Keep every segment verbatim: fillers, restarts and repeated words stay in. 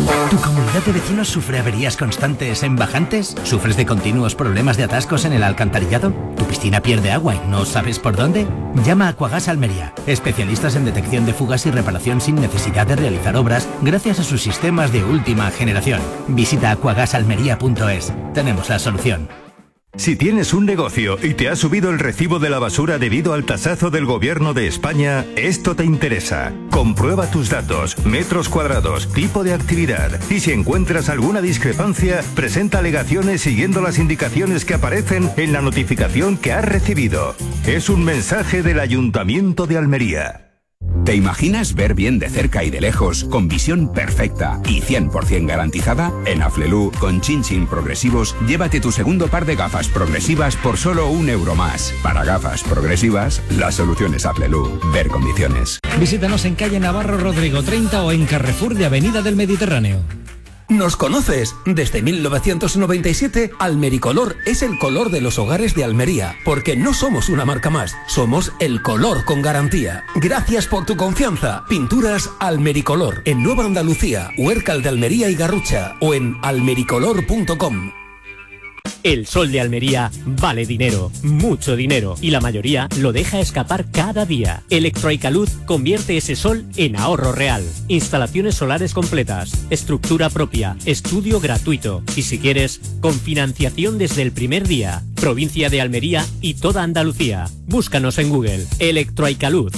¿Tu comunidad de vecinos sufre averías constantes en bajantes? ¿Sufres de continuos problemas de atascos en el alcantarillado? ¿Tu piscina pierde agua y no sabes por dónde? Llama a Aquagas Almería, especialistas en detección de fugas y reparación sin necesidad de realizar obras gracias a sus sistemas de última generación. Visita aquagas almería punto es. Tenemos la solución. Si tienes un negocio y te ha subido el recibo de la basura debido al tasazo del Gobierno de España, esto te interesa. Comprueba tus datos, metros cuadrados, tipo de actividad y si encuentras alguna discrepancia, presenta alegaciones siguiendo las indicaciones que aparecen en la notificación que has recibido. Es un mensaje del Ayuntamiento de Almería. ¿Te imaginas ver bien de cerca y de lejos, con visión perfecta y cien por ciento garantizada? En Aflelu, con Chin Chin Progresivos, llévate tu segundo par de gafas progresivas por solo un euro más. Para gafas progresivas, la solución es Aflelu. Ver condiciones. Visítanos en calle Navarro Rodrigo treinta o en Carrefour de Avenida del Mediterráneo. ¿Nos conoces? Desde mil novecientos noventa y siete, Almericolor es el color de los hogares de Almería, porque no somos una marca más, somos el color con garantía. Gracias por tu confianza. Pinturas Almericolor, en Nueva Andalucía, Huércal de Almería y Garrucha, o en almericolor punto com. El sol de Almería vale dinero, mucho dinero, y la mayoría lo deja escapar cada día. Electroica-Luz convierte ese sol en ahorro real. Instalaciones solares completas, estructura propia, estudio gratuito y si quieres, con financiación desde el primer día. Provincia de Almería y toda Andalucía. Búscanos en Google. Electroica-Luz.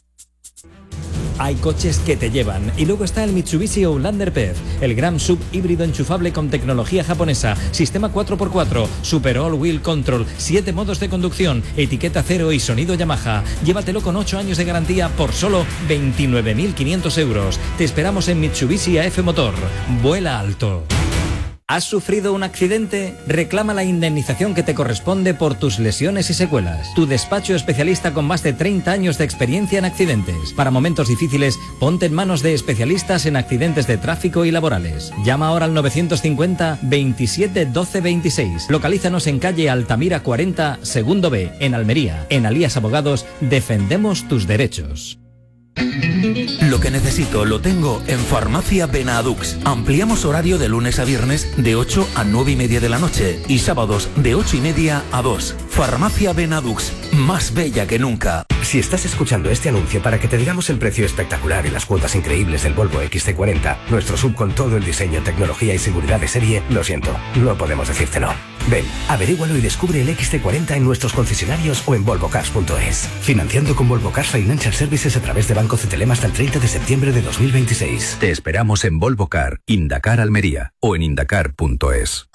Hay coches que te llevan. Y luego está el Mitsubishi Outlander P E V, el gran sub híbrido enchufable con tecnología japonesa, sistema cuatro por cuatro, Super All Wheel Control, siete modos de conducción, etiqueta cero y sonido Yamaha. Llévatelo con ocho años de garantía por solo veintinueve mil quinientos euros. Te esperamos en Mitsubishi A F Motor. Vuela alto. ¿Has sufrido un accidente? Reclama la indemnización que te corresponde por tus lesiones y secuelas. Tu despacho especialista con más de treinta años de experiencia en accidentes. Para momentos difíciles, ponte en manos de especialistas en accidentes de tráfico y laborales. Llama ahora al novecientos cincuenta veintisiete doce veintiséis. Localízanos en calle Altamira cuarenta, segundo B, en Almería. En Alías Abogados, defendemos tus derechos. Lo que necesito lo tengo en Farmacia Benadux. Ampliamos horario de lunes a viernes de ocho a nueve y media de la noche y sábados de ocho y media a dos. Farmacia Benadux, más bella que nunca. Si estás escuchando este anuncio para que te digamos el precio espectacular y las cuotas increíbles del Volvo X C cuarenta, nuestro sub con todo el diseño, tecnología y seguridad de serie, lo siento, no podemos decírtelo. Ven, averígualo y descubre el X C cuarenta en nuestros concesionarios o en volvo cars punto es. Financiando con Volvo Cars Financial Services a través de Banco Cetelem hasta el treinta de septiembre de dos mil veintiséis. Te esperamos en Volvo Car, Indacar Almería o en indacar punto es.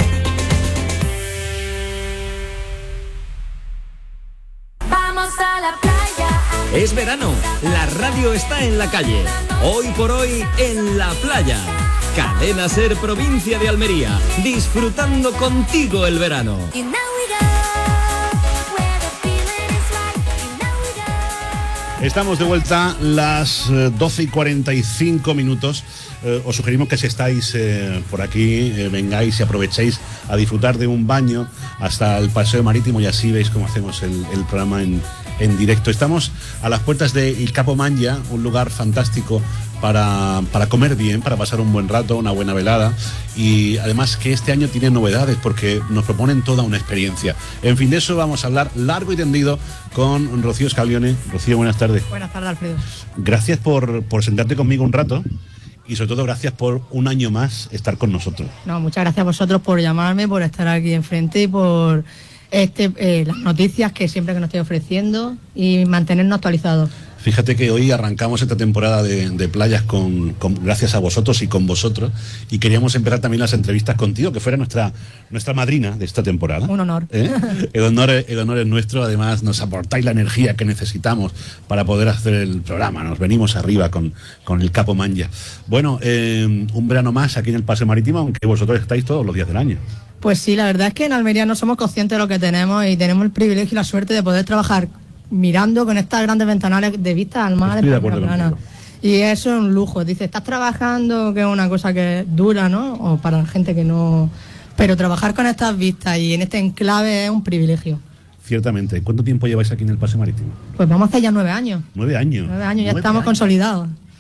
Vamos a la playa. Es verano, la radio está en la calle. Hoy por hoy, en la playa. Cadena Ser Provincia de Almería, disfrutando contigo el verano. Estamos de vuelta, las doce y cuarenta y cinco minutos. Eh, os sugerimos que si estáis eh, por aquí, eh, vengáis y aprovechéis a disfrutar de un baño hasta el paseo marítimo y así veis cómo hacemos el, el programa en, en directo. Estamos a las puertas de Il Capo Mangia, un lugar fantástico para, para comer bien, para pasar un buen rato, una buena velada, y además que este año tiene novedades porque nos proponen toda una experiencia. En fin, de eso vamos a hablar largo y tendido con Rocío Scaglione. Rocío, buenas tardes. Buenas tardes, Alfredo. Gracias por, por sentarte conmigo un rato y sobre todo gracias por un año más estar con nosotros. No, muchas gracias a vosotros por llamarme, por estar aquí enfrente y por este, eh, las noticias que siempre que nos estoy ofreciendo y mantenernos actualizados. Fíjate que hoy arrancamos esta temporada de, de playas con, con, gracias a vosotros y con vosotros, y queríamos empezar también las entrevistas contigo, que fuera nuestra, nuestra madrina de esta temporada. Un honor. ¿Eh? El honor, el honor es nuestro, además nos aportáis la energía que necesitamos para poder hacer el programa, nos venimos arriba con, con el Capo Mangia. Bueno, eh, un verano más aquí en el Paseo Marítimo, aunque vosotros estáis todos los días del año. Pues sí, la verdad es que en Almería no somos conscientes de lo que tenemos y tenemos el privilegio y la suerte de poder trabajar mirando con estas grandes ventanales de vista al mar. Estoy de acuerdo contigo. Y eso es un lujo. Dice, estás trabajando, que es una cosa que es dura, ¿no? O para la gente que no... Pero trabajar con estas vistas y en este enclave es un privilegio. Ciertamente. ¿Cuánto tiempo lleváis aquí en el Paseo Marítimo? Pues vamos a hacer ya nueve años. Nueve años. Nueve años, ya nueve estamos años. consolidados.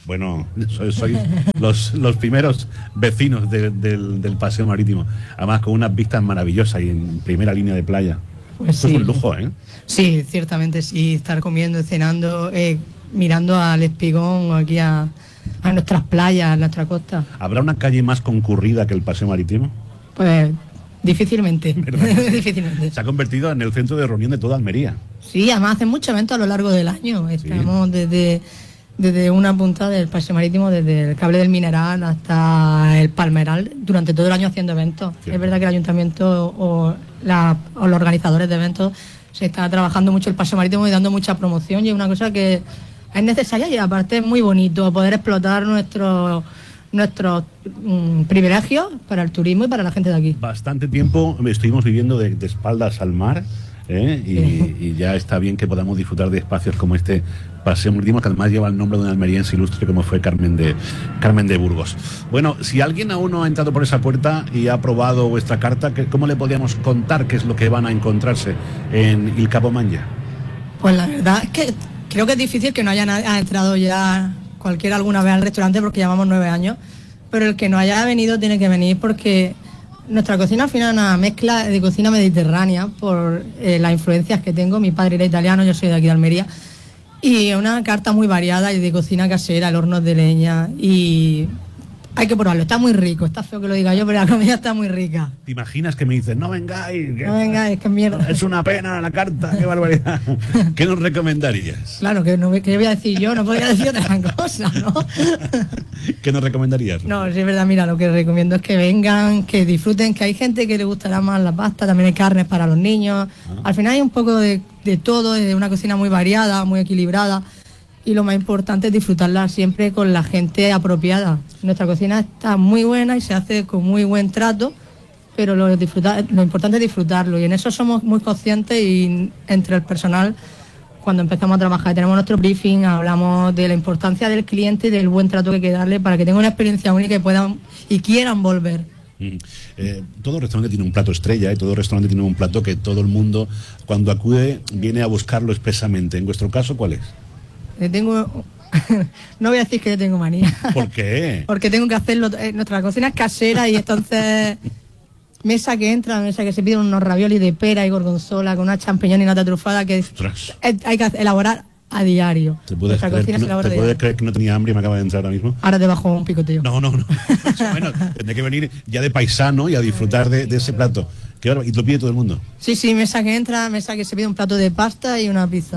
Bueno, sois, sois los, los primeros vecinos de, del, del paseo marítimo, además con unas vistas maravillosas y en primera línea de playa. Pues Esto sí. es un lujo, ¿eh? Sí, ciertamente sí, estar comiendo, cenando, eh, mirando al Espigón o aquí a, a nuestras playas, a nuestra costa. ¿Habrá una calle más concurrida que el paseo marítimo? Pues difícilmente, difícilmente. Se ha convertido en el centro de reunión de toda Almería. Sí, además hacen muchos eventos a lo largo del año. Estamos desde, desde una punta del paseo marítimo, desde el cable del Mineral hasta el Palmeral, durante todo el año haciendo eventos. Sí. Es verdad que el ayuntamiento o, la, o los organizadores de eventos se está trabajando mucho el paseo marítimo y dando mucha promoción, y es una cosa que es necesaria y aparte es muy bonito poder explotar nuestros nuestros mm, privilegios para el turismo y para la gente de aquí. Bastante tiempo estuvimos viviendo de, de espaldas al mar, ¿eh? y, y ya está bien que podamos disfrutar de espacios como este paseo marítimo, que además lleva el nombre de una almeriense ilustre como fue Carmen de Carmen de Burgos. Bueno, si alguien aún no ha entrado por esa puerta y ha probado vuestra carta, ¿cómo le podríamos contar qué es lo que van a encontrarse en Il Capomanya? Pues la verdad es que creo que es difícil que no haya, haya entrado ya cualquiera alguna vez al restaurante, porque llevamos nueve años, pero el que no haya venido tiene que venir, porque nuestra cocina al final es una mezcla de cocina mediterránea por eh, las influencias que tengo. Mi padre era italiano, yo soy de aquí de Almería, y una carta muy variada y de cocina casera, el horno de leña, y hay que probarlo, está muy rico, está feo que lo diga yo, pero la comida está muy rica. ¿Te imaginas que me dices, no vengáis? Que No vengáis, que mierda. Es una pena la carta, qué barbaridad. ¿Qué nos recomendarías? Claro, que no que voy a decir yo, no podría decir otra cosa, ¿no? ¿Qué nos recomendarías? No, sí es verdad, mira, lo que recomiendo es que vengan, que disfruten, que hay gente que le gustará más la pasta, también hay carnes para los niños. Ah. Al final hay un poco de, de todo, es una cocina muy variada, muy equilibrada, y lo más importante es disfrutarla siempre con la gente apropiada. Nuestra cocina está muy buena y se hace con muy buen trato, pero lo, disfrutar, lo importante es disfrutarlo, y en eso somos muy conscientes, y entre el personal, cuando empezamos a trabajar, tenemos nuestro briefing, hablamos de la importancia del cliente y del buen trato que hay que darle para que tenga una experiencia única y puedan y quieran volver. Mm. Eh, todo restaurante tiene un plato estrella, y todo restaurante tiene un plato que todo el mundo, cuando acude, viene a buscarlo expresamente. En vuestro caso, ¿cuál es? Eh, tengo no voy a decir que yo tengo manía. ¿Por qué? Porque tengo que hacerlo, eh, nuestra cocina es casera, y entonces mesa que entra, mesa que se piden unos raviolis de pera y gorgonzola con una champiñón y nata trufada que es, es, hay que elaborar a diario. ¿Te puedes, creer que, no, ¿te puedes creer que no tenía hambre y me acaba de entrar ahora mismo? Ahora te bajo un picoteo. No, no, no. Bueno, tendré que venir ya de paisano y a disfrutar de, de ese plato. ¿Qué barba? ¿Y lo pide todo el mundo? Sí, sí, mesa que entra, mesa que se pide un plato de pasta y una pizza.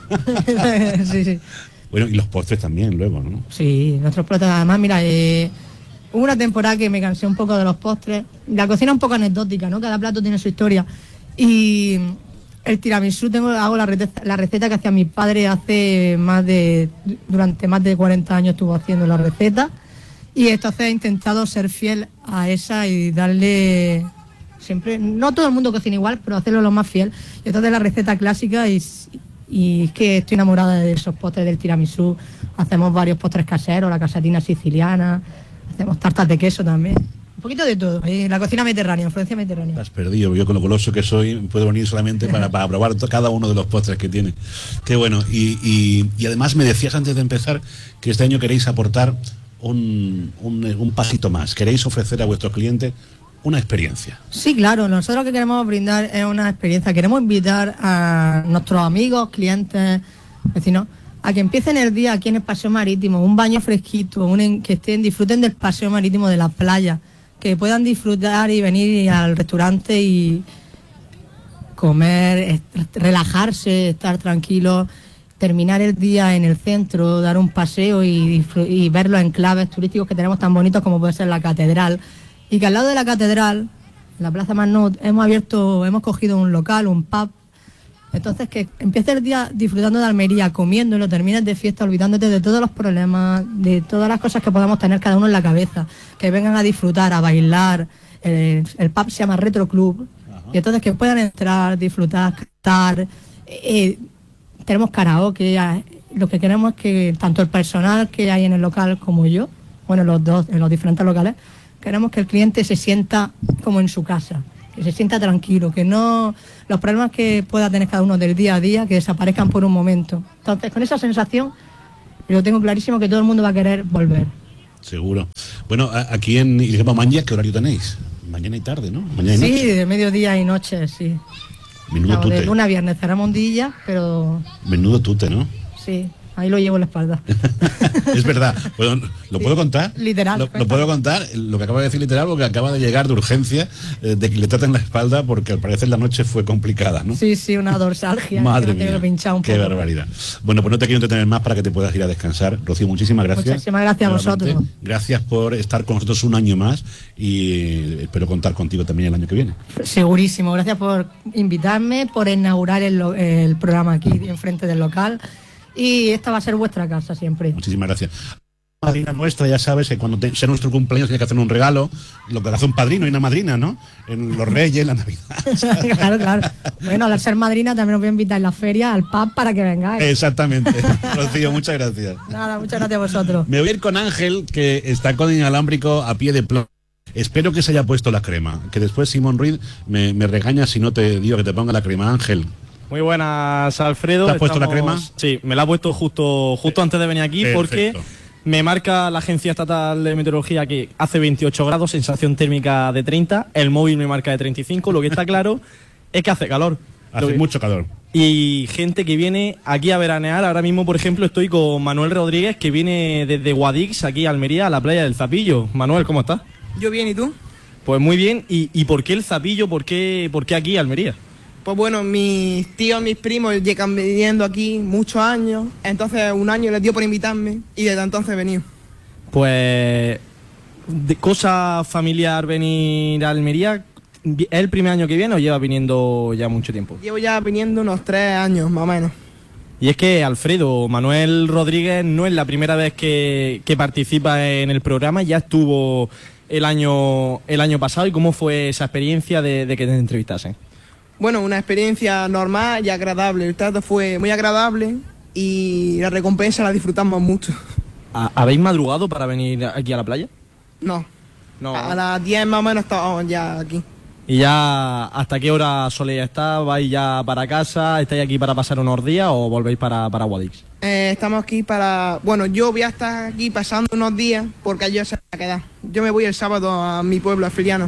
Sí, sí. Bueno, y los postres también luego, ¿no? Sí, nuestros platos, además, mira, eh, hubo una temporada que me cansé un poco de los postres. La cocina es un poco anecdótica, ¿no? Cada plato tiene su historia. Y el tiramisú, tengo, hago la receta, la receta que hacía mi padre hace más de, durante más de cuarenta años estuvo haciendo la receta. Y entonces he intentado ser fiel a esa y darle siempre, no todo el mundo cocina igual, pero hacerlo lo más fiel. Y entonces la receta clásica, y, y es que estoy enamorada de esos postres del tiramisú. Hacemos varios postres caseros, la casatina siciliana, hacemos tartas de queso también. Un poquito de todo, ¿eh? La cocina mediterránea, influencia mediterránea. Te has perdido, yo con lo goloso que soy puedo venir solamente para, para probar cada uno de los postres que tiene. Qué bueno, y, y, y además me decías antes de empezar que este año queréis aportar un, un, un pasito más, queréis ofrecer a vuestros clientes una experiencia. Sí, claro, nosotros lo que queremos brindar es una experiencia, queremos invitar a nuestros amigos, clientes, vecinos, a que empiecen el día aquí en el paseo marítimo, un baño fresquito, un, que estén, disfruten del paseo marítimo, de la playa, que puedan disfrutar y venir al restaurante y comer, relajarse, estar tranquilos, terminar el día en el centro, dar un paseo y, y ver los enclaves turísticos que tenemos tan bonitos como puede ser la catedral. Y que al lado de la catedral, en la Plaza Marnot, hemos abierto, hemos cogido un local, un pub. Entonces que empieces el día disfrutando de Almería, comiendo, y lo termines de fiesta, olvidándote de todos los problemas, de todas las cosas que podamos tener cada uno en la cabeza. Que vengan a disfrutar, a bailar. El, el pub se llama Retro Club. Ajá. Y entonces que puedan entrar, disfrutar, cantar. Eh, tenemos karaoke. Eh, lo que queremos es que tanto el personal que hay en el local como yo, bueno, los dos, en los diferentes locales, queremos que el cliente se sienta como en su casa, que se sienta tranquilo, que no los problemas que pueda tener cada uno del día a día, que desaparezcan por un momento. Entonces, con esa sensación, Yo tengo clarísimo que todo el mundo va a querer volver. Seguro. Bueno, aquí en Il Capo Mangia, ¿qué horario tenéis? Mañana y tarde, ¿no? Mañana y sí, noche. de mediodía y noche, sí. Menudo no, tute. De lunes a viernes cerramos un día, pero... Menudo tute, ¿no? Sí, ahí lo llevo en la espalda. Es verdad. Bueno, ¿lo puedo contar? Literal. Lo, lo puedo contar, lo que acaba de decir literal, porque acaba de llegar de urgencia, eh, de que le traten la espalda, porque al parecer la noche fue complicada, ¿no? Sí, sí, una dorsalgia. Madre que mía, pinchado un qué poco. barbaridad. Bueno, pues no te quiero entretener más para que te puedas ir a descansar. Rocío, muchísimas gracias. Muchísimas gracias a vosotros. Gracias por estar con nosotros un año más y espero contar contigo también el año que viene. Segurísimo. Gracias por invitarme, por inaugurar el, lo- el programa aquí enfrente del local. Y esta va a ser vuestra casa siempre. Muchísimas gracias. Madrina nuestra, ya sabes que cuando te- sea nuestro cumpleaños tienes que hacer un regalo, lo que hace un padrino y una madrina, ¿no? En los Reyes, en la Navidad. Claro, claro. Bueno, al ser madrina también os voy a invitar en la feria, al pub, para que vengáis. Exactamente. Rocío, muchas gracias. Nada, muchas gracias a vosotros. Me voy a ir con Ángel, que está con el inalámbrico a pie de plomo. Espero que se haya puesto la crema, que después Simón Ruiz me, me regaña si no te digo que te ponga la crema. Ángel. Muy buenas, Alfredo. ¿Te has puesto la Estamos- crema? Sí, me la he puesto justo, justo antes de venir aquí. Perfecto. Porque me marca la Agencia Estatal de Meteorología que hace veintiocho grados, sensación térmica de treinta, el móvil me marca de treinta y cinco, lo que está claro es que hace calor. Lo Hace que- mucho calor. Y gente que viene aquí a veranear. Ahora mismo, por ejemplo, estoy con Manuel Rodríguez, que viene desde Guadix, aquí a Almería, a la playa del Zapillo. Manuel, ¿cómo estás? Yo bien, ¿y tú? Pues muy bien. ¿Y, y por qué el Zapillo? ¿Por qué, por qué aquí, Almería? Pues bueno, mis tíos, mis primos llegan viviendo aquí muchos años, entonces un año les dio por invitarme y desde entonces he venido. Pues, de cosa familiar venir a Almería, ¿es el primer año que viene o lleva viniendo ya mucho tiempo? Llevo ya viniendo unos tres años, más o menos. Y es que Alfredo, Manuel Rodríguez no es la primera vez que, que participa en el programa, ya estuvo el año, el año pasado. ¿Y cómo fue esa experiencia de, de que te entrevistasen? Bueno, una experiencia normal y agradable. El trato fue muy agradable y la recompensa la disfrutamos mucho. ¿Ha- ¿Habéis madrugado para venir aquí a la playa? No, No. a las diez más o menos estábamos ya aquí. ¿Y ya hasta qué hora soléis estar? ¿Vais ya para casa? ¿Estáis aquí para pasar unos días o volvéis para, para Guadix? Eh, estamos aquí para... Bueno, yo voy a estar aquí pasando unos días porque yo se va a quedar. Yo me voy el sábado a mi pueblo afiliano.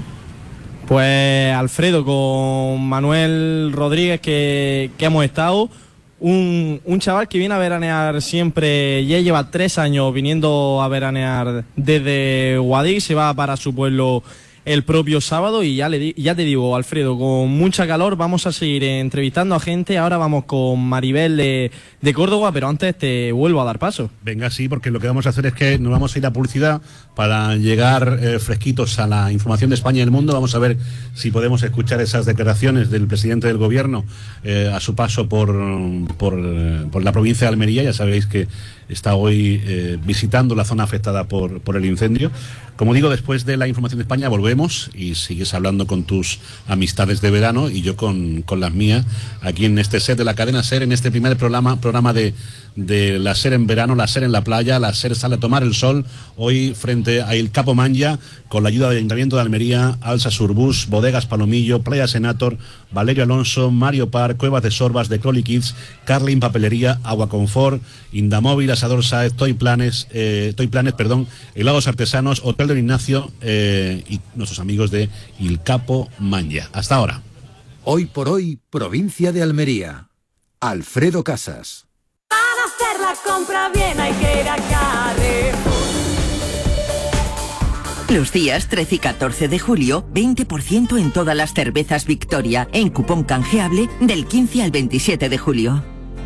Pues Alfredo, con Manuel Rodríguez que, que hemos estado, un, un chaval que viene a veranear siempre, ya lleva tres años viniendo a veranear desde Guadix, se va para su pueblo el propio sábado y ya, le di- ya te digo, Alfredo, con mucha calor vamos a seguir entrevistando a gente. Ahora vamos con Maribel de, de Córdoba, pero antes te vuelvo a dar paso. Venga, sí, porque lo que vamos a hacer es que nos vamos a ir a publicidad para llegar eh, fresquitos a la información de España y el mundo. Vamos a ver si podemos escuchar esas declaraciones del presidente del gobierno eh, a su paso por, por, eh, por la provincia de Almería. Ya sabéis que está hoy eh, visitando la zona afectada por, por el incendio. Como digo, después de la información de España volvemos y sigues hablando con tus amistades de verano y yo con, con las mías aquí en este set de la cadena SER, en este primer programa, programa de, de la SER en verano, la SER en la playa, la SER sale a tomar el sol, hoy frente a Il Capo Mangia, con la ayuda del Ayuntamiento de Almería, Alsa Surbus, Bodegas Palomillo, Playa Senator, Valerio Alonso, Mario Par, Cuevas de Sorbas, de Crowley Kids, Carlin Papelería, Agua Confort, Indamóvil, Asador Saez, Toy Planes, eh, Toy Planes, perdón, Helados Artesanos, Hotel de Ignacio eh, y nuestros amigos de Il Capo Mangia. Hasta ahora. Hoy por hoy, provincia de Almería. Alfredo Casas. Para hacer la compra bien hay que ir a Carrefour. Los días trece y catorce de julio, veinte por ciento en todas las cervezas Victoria, en cupón canjeable del quince al veintisiete de julio.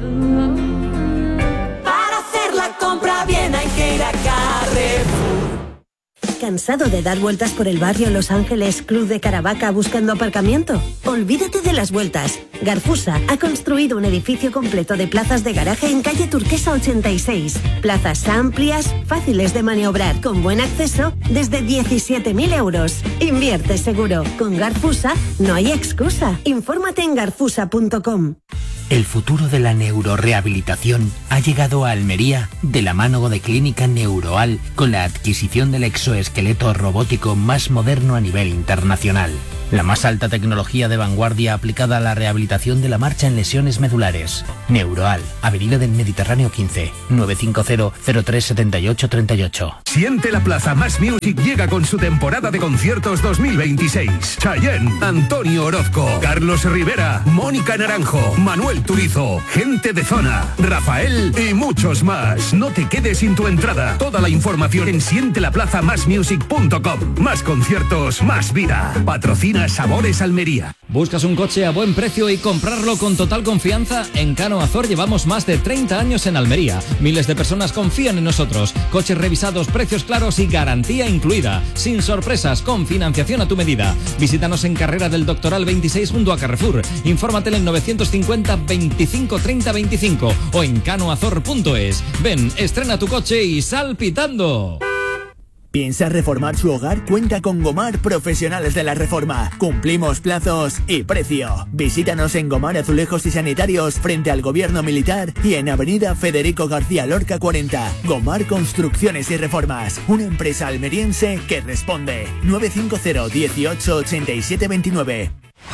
Para hacer la compra bien hay que ir a Carrefour. ¿Cansado de dar vueltas por el barrio Los Ángeles Club de Caravaca buscando aparcamiento? Olvídate de las vueltas. Garfusa ha construido un edificio completo de plazas de garaje en calle Turquesa ochenta y seis. Plazas amplias, fáciles de maniobrar, con buen acceso, desde diecisiete mil euros. Invierte seguro. Con Garfusa no hay excusa. Infórmate en garfusa punto com. El futuro de la neurorehabilitación ha llegado a Almería de la mano de Clínica Neuroal con la adquisición del exoesqueleto robótico más moderno a nivel internacional. La más alta tecnología de vanguardia aplicada a la rehabilitación de la marcha en lesiones medulares. Neuroal, Avenida del Mediterráneo quince, nueve cinco cero, cero tres siete ocho tres ocho. Siente la Plaza Más Music llega con su temporada de conciertos dos mil veintiséis. Chayanne, Antonio Orozco, Carlos Rivera, Mónica Naranjo, Manuel Turizo, Gente de Zona, Rafael y muchos más. No te quedes sin tu entrada. Toda la información en siente la plaza más music punto com. Más conciertos, más vida. Patrocina Sabores Almería. ¿Buscas un coche a buen precio y comprarlo con total confianza? En Cano Azor llevamos más de treinta años en Almería. Miles de personas confían en nosotros. Coches revisados, precios claros y garantía incluida. Sin sorpresas, con financiación a tu medida. Visítanos en Carrera del Doctoral veintiséis junto a Carrefour. Infórmate en novecientos cincuenta, veinticinco, treinta, veinticinco o en canoazor punto es. Ven, estrena tu coche y sal pitando. ¿Piensas reformar su hogar? Cuenta con Gomar Profesionales de la Reforma. Cumplimos plazos y precio. Visítanos en Gomar Azulejos y Sanitarios frente al Gobierno Militar y en Avenida Federico García Lorca cuarenta. Gomar Construcciones y Reformas. Una empresa almeriense que responde. nueve cinco cero, dieciocho, ochenta y siete veintinueve.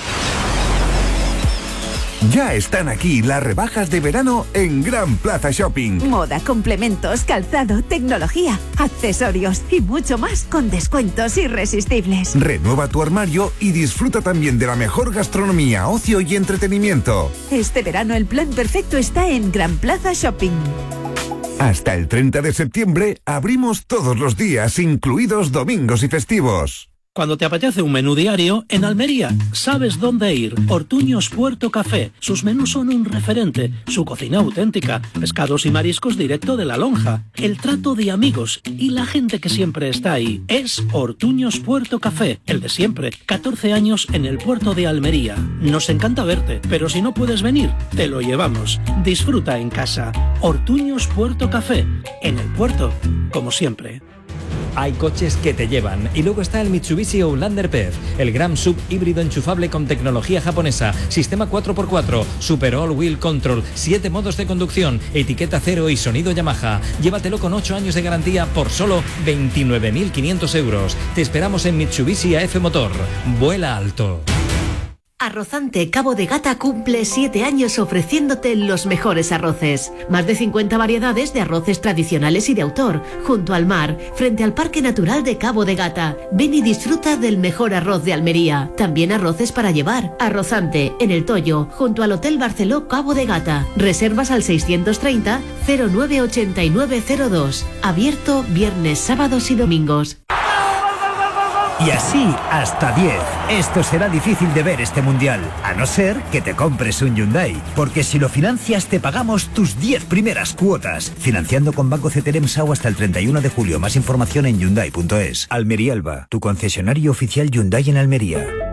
Ya están aquí las rebajas de verano en Gran Plaza Shopping. Moda, complementos, calzado, tecnología, accesorios y mucho más con descuentos irresistibles. Renueva tu armario y disfruta también de la mejor gastronomía, ocio y entretenimiento. Este verano el plan perfecto está en Gran Plaza Shopping. Hasta el treinta de septiembre abrimos todos los días, incluidos domingos y festivos. Cuando te apetece un menú diario, en Almería sabes dónde ir. Ortuños Puerto Café. Sus menús son un referente. Su cocina auténtica. Pescados y mariscos directo de la lonja. El trato de amigos y la gente que siempre está ahí. Es Ortuños Puerto Café. El de siempre. catorce años en el puerto de Almería. Nos encanta verte, pero si no puedes venir, te lo llevamos. Disfruta en casa. Ortuños Puerto Café. En el puerto, como siempre. Hay coches que te llevan. Y luego está el Mitsubishi Outlander P E V, el gran sub híbrido enchufable con tecnología japonesa, sistema cuatro por cuatro, Super All Wheel Control, siete modos de conducción, etiqueta cero y sonido Yamaha. Llévatelo con ocho años de garantía por solo veintinueve mil quinientos euros. Te esperamos en Mitsubishi A F Motor. Vuela alto. Arrozante Cabo de Gata cumple siete años ofreciéndote los mejores arroces. Más de cincuenta variedades de arroces tradicionales y de autor, junto al mar, frente al Parque Natural de Cabo de Gata. Ven y disfruta del mejor arroz de Almería. También arroces para llevar. Arrozante, en El Toyo, junto al Hotel Barceló Cabo de Gata. Reservas al seiscientos treinta, cero nueve ochenta y nueve cero dos. Abierto viernes, sábados y domingos. Y así hasta diez. Esto será difícil de ver este mundial, a no ser que te compres un Hyundai, porque si lo financias te pagamos tus diez primeras cuotas. Financiando con Banco Ceterem S A U hasta el treinta y uno de julio. Más información en hyundai punto es. Almería Elba, tu concesionario oficial Hyundai en Almería.